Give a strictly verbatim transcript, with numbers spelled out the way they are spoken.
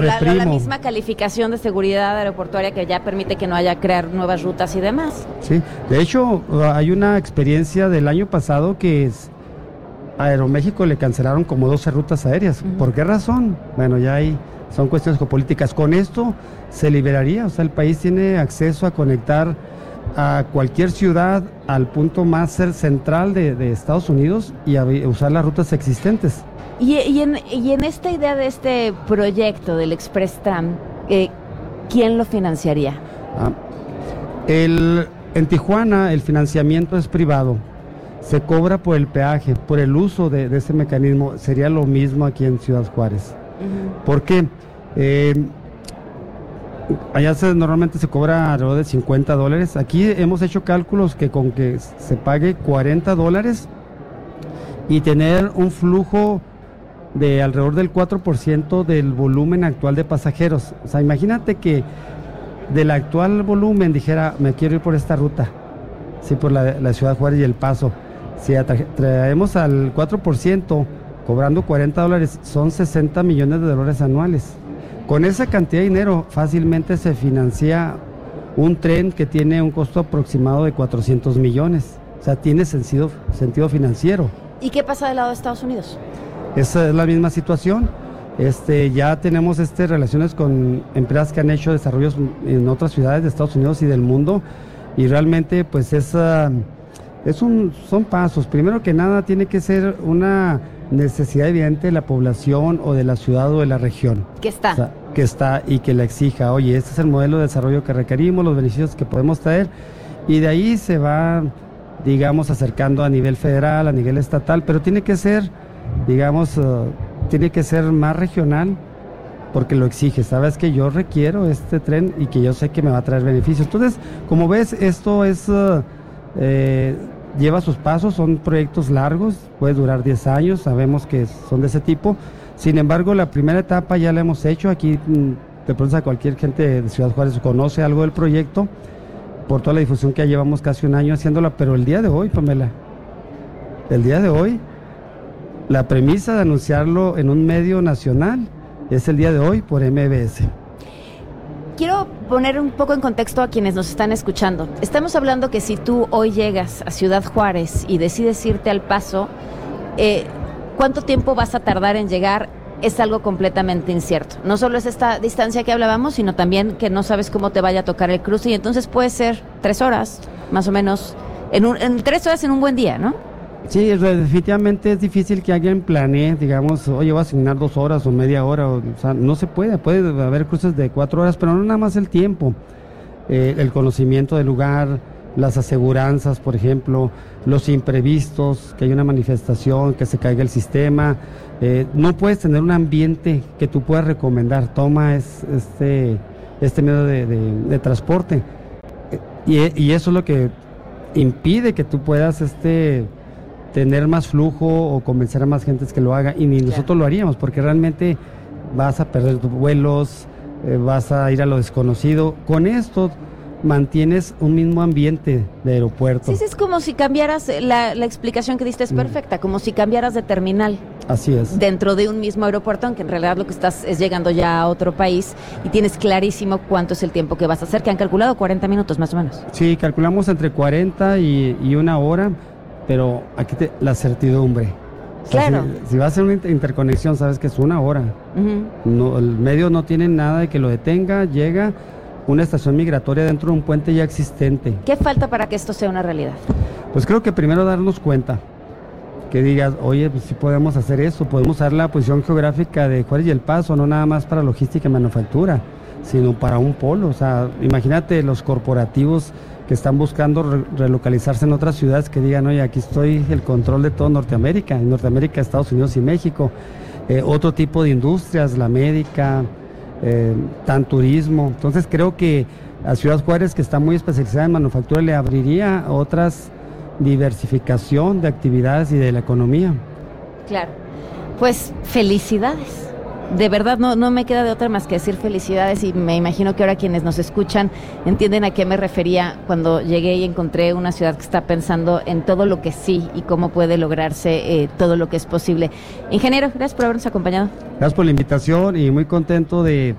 La, la, la Primo. misma calificación de seguridad aeroportuaria que ya permite que no haya crear nuevas rutas y demás. Sí, de hecho hay una experiencia del año pasado que es, a Aeroméxico le cancelaron como doce rutas aéreas. Uh-huh. ¿Por qué razón? Bueno, ya hay, son cuestiones geopolíticas. Con esto se liberaría, o sea, el país tiene acceso a conectar a cualquier ciudad al punto más central de, de Estados Unidos y a usar las rutas existentes. Y, y, en, y en esta idea de este proyecto del Express Tram, eh, ¿quién lo financiaría? Ah, el, en Tijuana el financiamiento es privado, se cobra por el peaje, por el uso de, de ese mecanismo. Sería lo mismo aquí en Ciudad Juárez. Uh-huh. ¿Por qué? Eh, allá se, normalmente se cobra alrededor de cincuenta dólares. Aquí hemos hecho cálculos que con que se pague cuarenta dólares y tener un flujo de alrededor del cuatro por ciento del volumen actual de pasajeros. O sea, imagínate que del actual volumen dijera, me quiero ir por esta ruta, sí, por la, la Ciudad Juárez y El Paso. Si atra- traemos al cuatro por ciento, cobrando cuarenta dólares, son sesenta millones de dólares anuales. Con esa cantidad de dinero fácilmente se financia un tren que tiene un costo aproximado de cuatrocientos millones. O sea, tiene sentido, sentido financiero. ¿Y qué pasa del lado de Estados Unidos? Esa es la misma situación. Este, ya tenemos este, relaciones con empresas que han hecho desarrollos en otras ciudades de Estados Unidos y del mundo, y realmente pues es, uh, es un, son pasos. Primero que nada tiene que ser una necesidad evidente de la población o de la ciudad o de la región. Que está. O sea, que está y que la exija. Oye, este es el modelo de desarrollo que requerimos, los beneficios que podemos traer, y de ahí se va, digamos, acercando a nivel federal, a nivel estatal, pero tiene que ser, digamos, uh, tiene que ser más regional porque lo exige. Sabes que yo requiero este tren y que yo sé que me va a traer beneficios. Entonces, como ves, esto es uh, eh, lleva sus pasos, son proyectos largos, puede durar diez años, sabemos que son de ese tipo. Sin embargo, la primera etapa ya la hemos hecho. Aquí de pronto a cualquier gente de Ciudad Juárez conoce algo del proyecto por toda la difusión que ya llevamos casi un año haciéndola, pero el día de hoy, Pamela, el día de hoy, la premisa de anunciarlo en un medio nacional es el día de hoy por M B S. Quiero poner un poco en contexto a quienes nos están escuchando. Estamos hablando que si tú hoy llegas a Ciudad Juárez y decides irte al Paso, eh, ¿cuánto tiempo vas a tardar en llegar? Es algo completamente incierto. No solo es esta distancia que hablábamos, sino también que no sabes cómo te vaya a tocar el cruce, y entonces puede ser tres horas, más o menos, en, un, en tres horas en un buen día, ¿no? Sí, definitivamente es difícil que alguien planee, digamos, oye, voy a asignar dos horas o media hora, o, o sea, no se puede, puede haber cruces de cuatro horas, pero no nada más el tiempo, eh, el conocimiento del lugar, las aseguranzas, por ejemplo, los imprevistos, que hay una manifestación, que se caiga el sistema, eh, no puedes tener un ambiente que tú puedas recomendar, toma es, este, este medio de, de, de transporte, y, y eso es lo que impide que tú puedas, este... tener más flujo o convencer a más gente que lo haga, y ni nosotros yeah. lo haríamos, porque realmente vas a perder tus vuelos, eh, vas a ir a lo desconocido. Con esto mantienes un mismo ambiente de aeropuerto. Sí, sí, es como si cambiaras, la, la explicación que diste es perfecta, como si cambiaras de terminal. Así es. Dentro de un mismo aeropuerto, aunque en realidad lo que estás es llegando ya a otro país, y tienes clarísimo cuánto es el tiempo que vas a hacer, que han calculado cuarenta minutos más o menos. Sí, calculamos entre cuarenta y, y una hora, pero aquí te, la certidumbre. O sea, claro. Si, si va a ser una interconexión, sabes que es una hora. Uh-huh. No, el medio no tiene nada de que lo detenga, llega una estación migratoria dentro de un puente ya existente. ¿Qué falta para que esto sea una realidad? Pues creo que primero darnos cuenta, que digas, oye, pues sí podemos hacer eso, podemos usar la posición geográfica de Juárez y El Paso, no nada más para logística y manufactura, sino para un polo. O sea, imagínate los corporativos que están buscando re- relocalizarse en otras ciudades, que digan, oye, aquí estoy el control de todo Norteamérica, en Norteamérica, Estados Unidos y México. Eh, otro tipo de industrias, la médica, eh, tan turismo. Entonces creo que a Ciudad Juárez, que está muy especializada en manufactura, le abriría otras diversificación de actividades y de la economía. Claro. Pues felicidades. de verdad no, no me queda de otra más que decir felicidades, y me imagino que ahora quienes nos escuchan entienden a qué me refería cuando llegué y encontré una ciudad que está pensando en todo lo que sí y cómo puede lograrse eh, todo lo que es posible. Ingeniero, gracias por habernos acompañado. Gracias por la invitación y muy contento de